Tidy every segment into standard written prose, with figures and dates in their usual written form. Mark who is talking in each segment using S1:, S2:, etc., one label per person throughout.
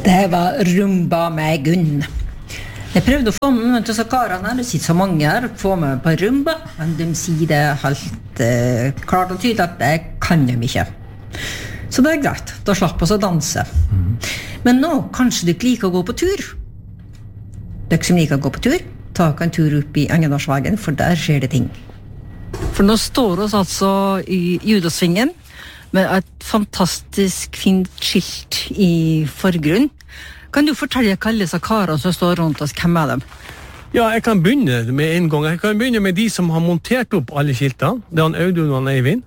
S1: Det var rumba med Gunn. Jeg prøvde å få med noen til karene her, det sitter så mange her, få med på rumba, men de sier det helt klart og tydelig at det kan de ikke. Så det greit, da slapp oss å danse. Men nå, kanskje du ikke liker å gå på tur? Dere som liker å gå på tur, ta en tur opp i Angedalsvegen, for der skjer det ting. For nå står oss altså i Judasvingen, med et fantastisk fint skilt i forgrunn. Kan du fortelle hva alle disse karene som står rundt oss, hvem dem?
S2: Ja, jeg kan begynne med en gang. Jeg kan begynne med de som har montert opp alle skiltene. Det er han Audun og han Eivind.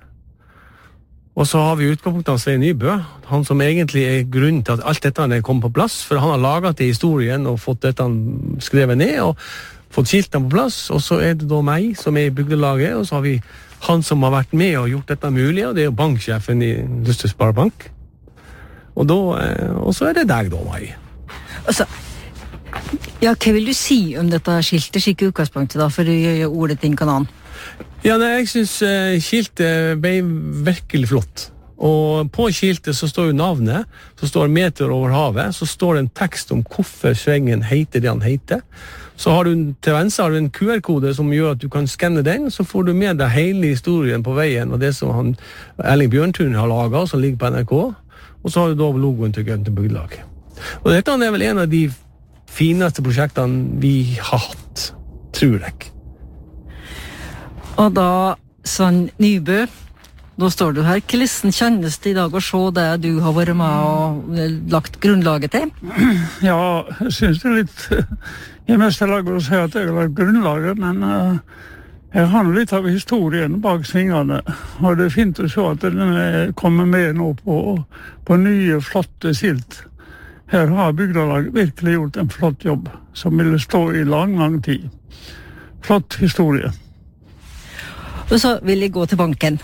S2: Og så har vi utgangspunktet av Svein Nybø, han som egentlig er grunnen til at alt dette er kommet på plass, for han har laget det i historien og fått dette skrevet ned og fått skiltene på plass, og så er det da meg som er i bygdelaget, og så har vi han som har vært med og gjort dette mulig, og det er jo banksjefen i Luster Sparebank. Og så er det deg da, Mai.
S1: Altså, ja, hva vil du si om dette skiltet, skikke utgangspunktet da, for å gjøre ordet til en kanan?
S2: Ja, jeg synes skiltet ble virkelig flott. Og på skiltet så står jo navnet, så står meter over havet, så står det en tekst om hvorfor svengen heter det han heter. Så har du til venstre har du en QR-kode som gjør at du kan skanne den, så får du med deg hele historien på veien, og det som Erling Bjørntun har laget, som ligger på NRK, og så har du da logoen til Gønte Bygdelag. Og dette er vel en av de fineste prosjektene vi har hatt, tror jeg.
S1: Og da, Svein Nybø, da står du her. Hvordan kjennes det i dag å se det du har vært med og lagt grunnlaget til?
S3: Ja, jeg synes det litt i meste laget å si at jeg har lagt grunnlaget, men jeg har litt av historien bak svingene, og det er fint å se at den kommer med nå på nye, flotte skilt. Her har bygdelaget virkelig gjort en flott jobb, som ville stå i lang, lang tid. Flott historie.
S1: Og så vil jeg gå til banken.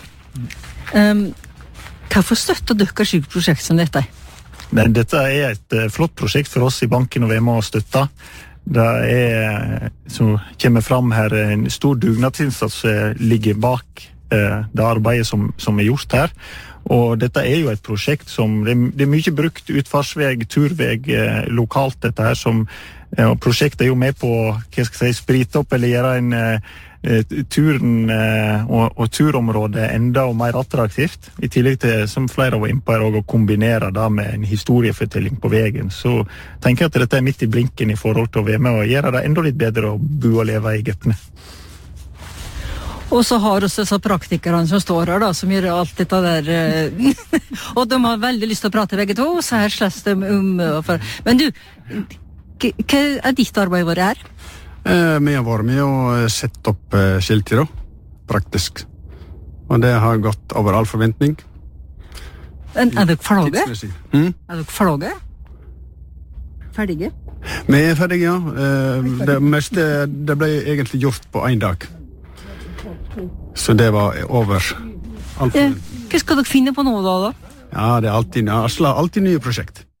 S1: Hvorfor støtter dere et prosjekt som dette?
S4: Dette er et flott prosjekt for oss i banken å være med og støtte. Det er, som kommer fram her, en stor dugnadsinnsats ligger bak det arbeidet som er gjort her. Og dette er jo et prosjekt som, det er mye brukt utfartsveg, turveg lokalt dette her, og prosjektet er jo med på, hva skal jeg si, sprite opp eller gjøre en turen og turområdet enda mer attraktivt, i tillegg til, som flere var inne på her, å kombinere det med en historiefortelling på veien. Så tenker jeg at dette er midt i blinken i forhold til å være med og gjøre det enda litt bedre å bo og leve i Gøtene.
S1: Og så har også disse praktikerne som står her da, som gjør alt dette der, og de har veldig lyst til å prate begge to, så her slåss de Men du, hva er ditt arbeid vært her?
S5: Vi har vært med å sette opp skilter da, praktisk. Og det har gått over all forventning.
S1: Er dere ferdige? Er dere ferdige? Ferdige?
S5: Vi er ferdige, ja. Det meste det ble egentlig gjort på en dag. Så det var over all forventning.
S1: Hva skal dere finne på nå da?
S5: Ja, det er alltid nye prosjekt.